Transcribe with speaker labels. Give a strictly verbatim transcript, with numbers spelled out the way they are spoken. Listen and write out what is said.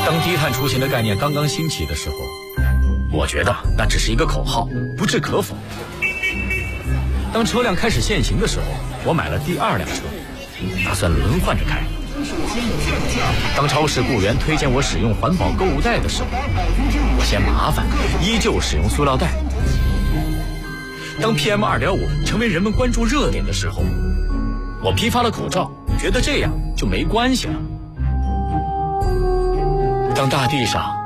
Speaker 1: 当低碳出行的概念刚刚兴起的时候，我觉得那只是一个口号，不置可否。当车辆开始限行的时候，我买了第二辆车，打算轮换着开。当超市雇员推荐我使用环保购物袋的时候，我嫌麻烦，依旧使用塑料袋。当 P M 二点五 成为人们关注热点的时候，我批发了口罩，觉得这样就没关系了。当大地上